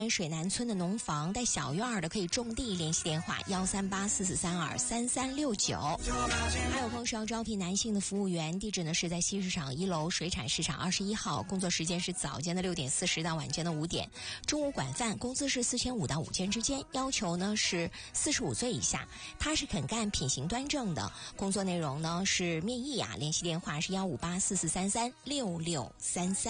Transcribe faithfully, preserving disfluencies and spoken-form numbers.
水南村的农房带小院儿的可以种地，联系电话幺三八四四三二三三六九。还有朋友是要招聘男性的服务员，地址呢是在西市场一楼水产市场二十一号，工作时间是早间的六点四十到晚间的五点，中午管饭，工资是四千五到五千之间，要求呢是四十五岁以下，踏实肯干，品行端正的。工作内容呢是面议啊，联系电话是幺五八四四三三六六三三。